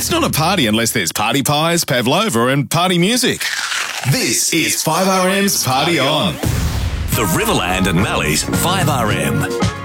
It's not a party unless there's party pies, pavlova and party music. This is 5RM's Party On. The Riverland and Mallee's 5RM.